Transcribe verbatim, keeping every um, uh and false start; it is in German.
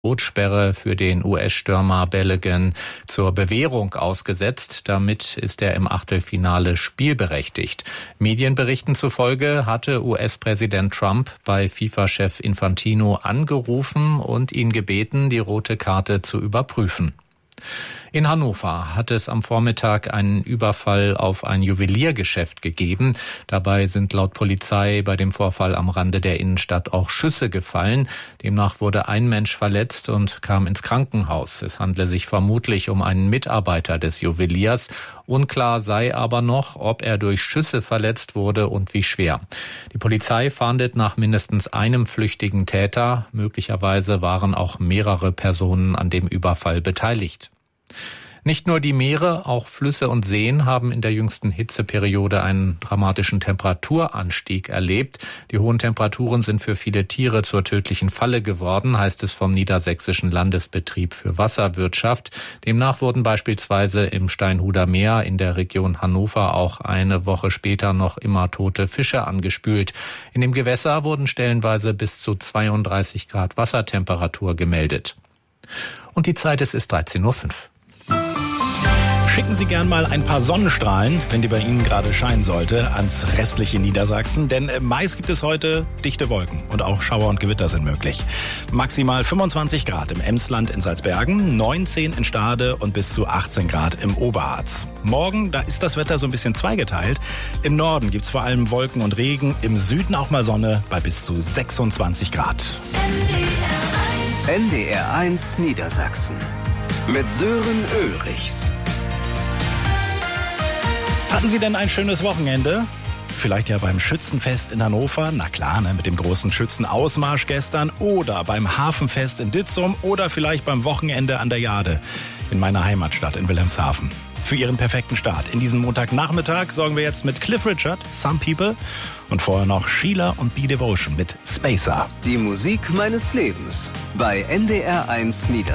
Bootssperre für den U S-Stürmer Balogun zur Bewährung ausgesetzt. Damit ist er im Achtelfinale spielberechtigt. Medienberichten zufolge hatte U S-Präsident Trump bei FIFA-Chef Infantino angerufen und ihn gebeten, die rote Karte zu überprüfen. In Hannover hat es am Vormittag einen Überfall auf ein Juweliergeschäft gegeben. Dabei sind laut Polizei bei dem Vorfall am Rande der Innenstadt auch Schüsse gefallen. Demnach wurde ein Mensch verletzt und kam ins Krankenhaus. Es handle sich vermutlich um einen Mitarbeiter des Juweliers. Unklar sei aber noch, ob er durch Schüsse verletzt wurde und wie schwer. Die Polizei fahndet nach mindestens einem flüchtigen Täter. Möglicherweise waren auch mehrere Personen an dem Überfall beteiligt. Nicht nur die Meere, auch Flüsse und Seen haben in der jüngsten Hitzeperiode einen dramatischen Temperaturanstieg erlebt. Die hohen Temperaturen sind für viele Tiere zur tödlichen Falle geworden, heißt es vom Niedersächsischen Landesbetrieb für Wasserwirtschaft. Demnach wurden beispielsweise im Steinhuder Meer in der Region Hannover auch eine Woche später noch immer tote Fische angespült. In dem Gewässer wurden stellenweise bis zu zweiunddreißig Grad Wassertemperatur gemeldet. Und die Zeit ist, ist dreizehn Uhr fünf. Schicken Sie gern mal ein paar Sonnenstrahlen, wenn die bei Ihnen gerade scheinen sollte, ans restliche Niedersachsen. Denn meist gibt es heute dichte Wolken und auch Schauer und Gewitter sind möglich. Maximal fünfundzwanzig Grad im Emsland in Salzbergen, neunzehn in Stade und bis zu achtzehn Grad im Oberharz. Morgen, da ist das Wetter so ein bisschen zweigeteilt. Im Norden gibt's vor allem Wolken und Regen, im Süden auch mal Sonne bei bis zu sechsundzwanzig Grad. N D R eins Niedersachsen mit Sören Ulrichs. Hatten Sie denn ein schönes Wochenende? Vielleicht ja beim Schützenfest in Hannover, na klar, ne, mit dem großen Schützenausmarsch gestern, oder beim Hafenfest in Ditzum oder vielleicht beim Wochenende an der Jade in meiner Heimatstadt in Wilhelmshaven. Für Ihren perfekten Start in diesen Montagnachmittag sorgen wir jetzt mit Cliff Richard, Some People, und vorher noch Sheila und Be Devotion mit Spacer. Die Musik meines Lebens bei N D R eins Niedersachsen.